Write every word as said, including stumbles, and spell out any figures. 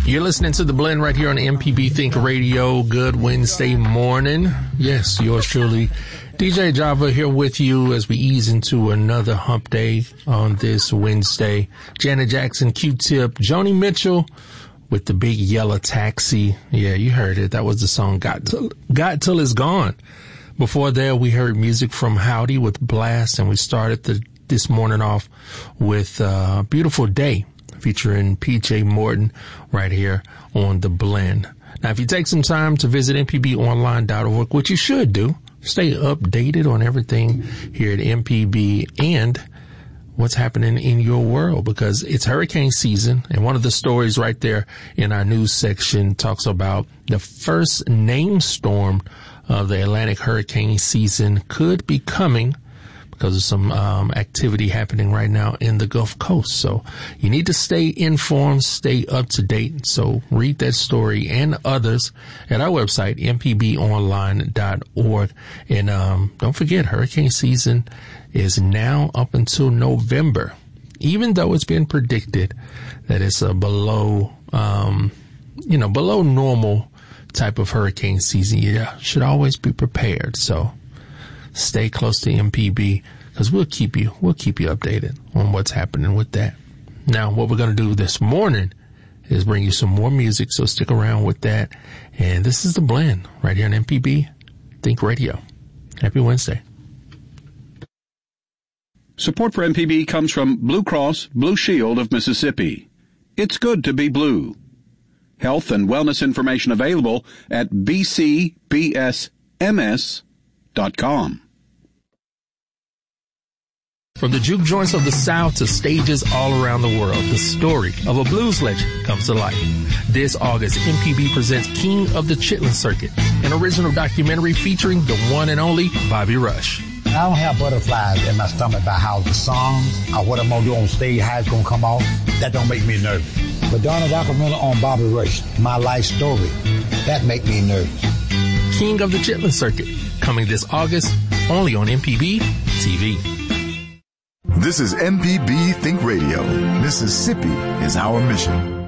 You're listening to The Blend right here on M P B Think Radio. Good Wednesday morning. Yes, yours truly, D J Java, here with you as we ease into another hump day on this Wednesday. Janet Jackson, Q-Tip, Joni Mitchell with the Big Yellow Taxi. Yeah, you heard it. That was the song Got Till, Got Till It's Gone. Before that, we heard music from Howdy with Blast, and we started the, this morning off with uh, Beautiful Day, featuring P J Morton right here on The Blend. Now, if you take some time to visit M P B online dot org, which you should do, stay updated on everything here at M P B and what's happening in your world, because it's hurricane season. And one of the stories right there in our news section talks about the first named storm of the Atlantic hurricane season could be coming because of some um, activity happening right now in the Gulf Coast. So you need to stay informed, stay up to date. So read that story and others at our website, M P B online dot org. And um, don't forget, hurricane season is now up until November, even though it's been predicted that it's a below, um, you know, below normal type of hurricane season. You should always be prepared. So stay close to M P B, because we'll keep you, we'll keep you updated on what's happening with that. Now, what we're going to do this morning is bring you some more music. So stick around with that. And this is The Blend right here on M P B Think Radio. Happy Wednesday. Support for M P B comes from Blue Cross Blue Shield of Mississippi. It's good to be blue. Health and wellness information available at b c b s m s dot com. From the juke joints of the South to stages all around the world, the story of a blues legend comes to life. This August, M P B presents King of the Chitlin Circuit, an original documentary featuring the one and only Bobby Rush. I don't have butterflies in my stomach about how the songs or what I'm going to do on stage, how it's going to come off. That don't make me nervous. But doing a documentary on Bobby Rush, my life story, that make me nervous. King of the Chitlin Circuit, coming this August, only on M P B T V. This is M P B Think Radio. Mississippi is our mission.